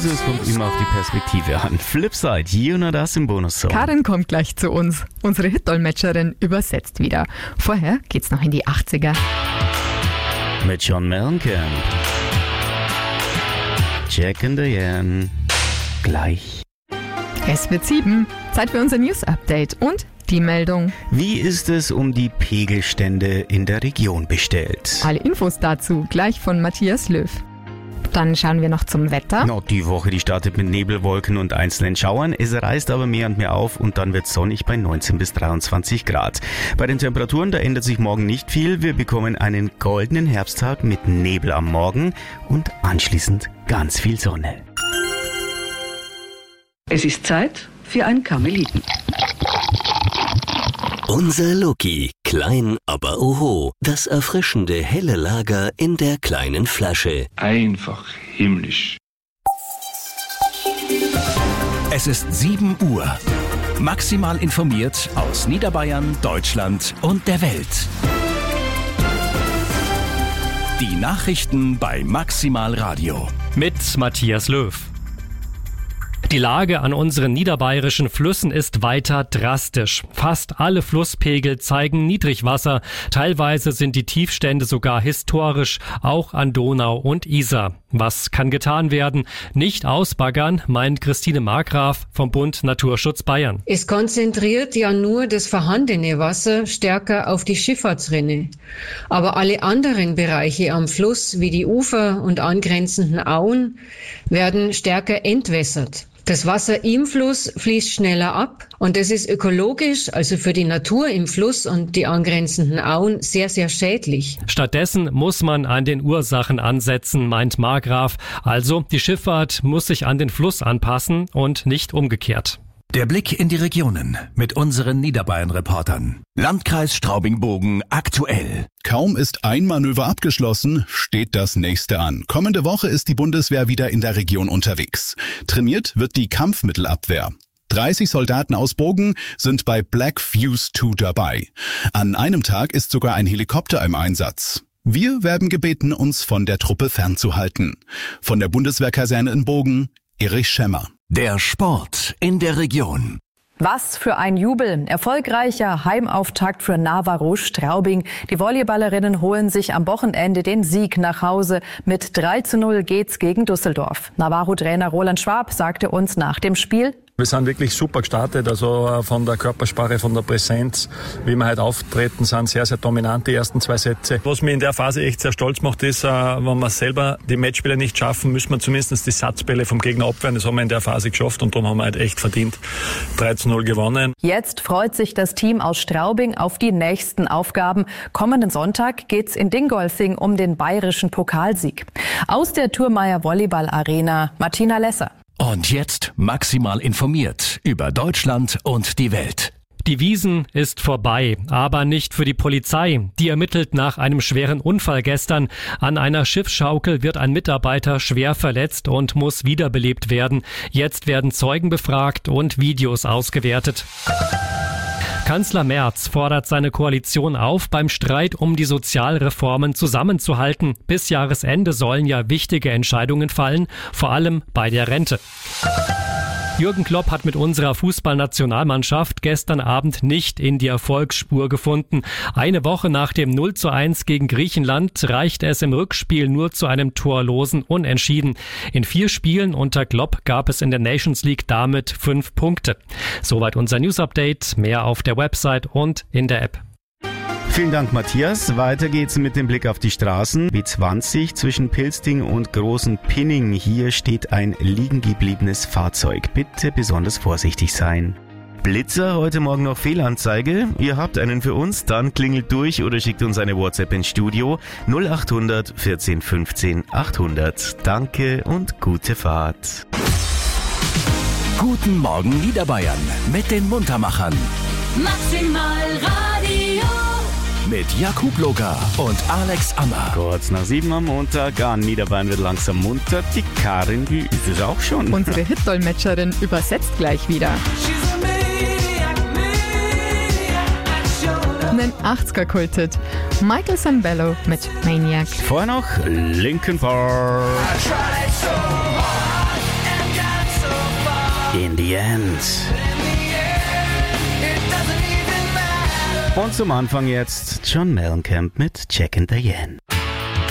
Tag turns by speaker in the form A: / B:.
A: Also es kommt immer auf die Perspektive an. Flipside, hier und das im Bonussong.
B: Karin kommt gleich zu uns. Unsere Hitdolmetscherin übersetzt wieder. Vorher geht's noch in die 80er.
A: Mit John Mellencamp. Jack and Diane. Gleich.
B: Es wird 7. Zeit für unser News-Update und die Meldung.
A: Wie ist es um die Pegelstände in der Region bestellt?
B: Alle Infos dazu gleich von Matthias Löw. Dann schauen wir noch zum Wetter.
A: Die Woche, die startet mit Nebelwolken und einzelnen Schauern. Es reißt aber mehr und mehr auf und dann wird es sonnig bei 19 bis 23 Grad. Bei den Temperaturen, da ändert sich morgen nicht viel. Wir bekommen einen goldenen Herbsttag mit Nebel am Morgen und anschließend ganz viel Sonne.
C: Es ist Zeit für ein Karmeliten.
D: Unser Loki, klein aber oho, das erfrischende helle Lager in der kleinen Flasche.
E: Einfach himmlisch.
F: Es ist 7 Uhr. Maximal informiert aus Niederbayern, Deutschland und der Welt. Die Nachrichten bei Maximal Radio.
G: Mit Matthias Löw. Die Lage an unseren niederbayerischen Flüssen ist weiter drastisch. Fast alle Flusspegel zeigen Niedrigwasser. Teilweise sind die Tiefstände sogar historisch, auch an Donau und Isar. Was kann getan werden? Nicht ausbaggern, meint Christine Markgraf vom Bund Naturschutz Bayern.
H: Es konzentriert ja nur das vorhandene Wasser stärker auf die Schifffahrtsrinne. Aber alle anderen Bereiche am Fluss, wie die Ufer und angrenzenden Auen, werden stärker entwässert. Das Wasser im Fluss fließt schneller ab und das ist ökologisch, also für die Natur im Fluss und die angrenzenden Auen, sehr, sehr schädlich.
G: Stattdessen muss man an den Ursachen ansetzen, meint Markgraf. Also die Schifffahrt muss sich an den Fluss anpassen und nicht umgekehrt.
F: Der Blick in die Regionen mit unseren Niederbayern-Reportern. Landkreis Straubing-Bogen aktuell.
I: Kaum ist ein Manöver abgeschlossen, steht das nächste an. Kommende Woche ist die Bundeswehr wieder in der Region unterwegs. Trainiert wird die Kampfmittelabwehr. 30 Soldaten aus Bogen sind bei Black Fuse 2 dabei. An einem Tag ist sogar ein Helikopter im Einsatz. Wir werden gebeten, uns von der Truppe fernzuhalten. Von der Bundeswehrkaserne in Bogen, Erich Schemmer.
F: Der Sport in der Region.
J: Was für ein Jubel. Erfolgreicher Heimauftakt für Navajo Straubing. Die Volleyballerinnen holen sich am Wochenende den Sieg nach Hause. Mit 3:0 geht's gegen Düsseldorf. Navajo-Trainer Roland Schwab sagte uns nach dem Spiel:
K: Wir sind wirklich super gestartet, also von der Körpersprache, von der Präsenz, wie wir halt auftreten, sind sehr, sehr dominant die ersten 2 Sätze. Was mich in der Phase echt sehr stolz macht, ist, wenn wir selber die Matchbälle nicht schaffen, müssen wir zumindest die Satzbälle vom Gegner abwehren. Das haben wir in der Phase geschafft und darum haben wir halt echt verdient 3:0 gewonnen.
J: Jetzt freut sich das Team aus Straubing auf die nächsten Aufgaben. Kommenden Sonntag geht's in Dingolfing um den bayerischen Pokalsieg. Aus der Thurmeier Volleyball Arena, Martina Lesser.
F: Und jetzt maximal informiert über Deutschland und die Welt.
G: Die Wiesn ist vorbei, aber nicht für die Polizei. Die ermittelt nach einem schweren Unfall gestern. An einer Schiffsschaukel wird ein Mitarbeiter schwer verletzt und muss wiederbelebt werden. Jetzt werden Zeugen befragt und Videos ausgewertet. Kanzler Merz fordert seine Koalition auf, beim Streit um die Sozialreformen zusammenzuhalten. Bis Jahresende sollen ja wichtige Entscheidungen fallen, vor allem bei der Rente. Jürgen Klopp hat mit unserer Fußballnationalmannschaft gestern Abend nicht in die Erfolgsspur gefunden. Eine Woche nach dem 0:1 gegen Griechenland reichte es im Rückspiel nur zu einem torlosen Unentschieden. In 4 Spielen unter Klopp gab es in der Nations League damit 5 Punkte. Soweit unser News-Update. Mehr auf der Website und in der App.
A: Vielen Dank, Matthias. Weiter geht's mit dem Blick auf die Straßen. B20 zwischen Pilsting und Großen Pinning. Hier steht ein liegen gebliebenes Fahrzeug. Bitte besonders vorsichtig sein. Blitzer, heute Morgen noch Fehlanzeige. Ihr habt einen für uns, dann klingelt durch oder schickt uns eine WhatsApp ins Studio 0800 14 15 800. Danke und gute Fahrt.
F: Guten Morgen Niederbayern mit den Muntermachern.
L: Maximal Radio.
F: Mit Jakub Loga und Alex Ammer.
A: Kurz nach 7 am Montag, an Niederbayern wird langsam munter. Die Karin, die ist es auch schon.
B: Unsere Hitdolmetscherin übersetzt gleich wieder. Den 80er-Kultet. Michael Sambello mit Maniac.
A: Vorher noch Linkin Park. In the End. Und zum Anfang jetzt John Mellencamp mit Jack and Diane.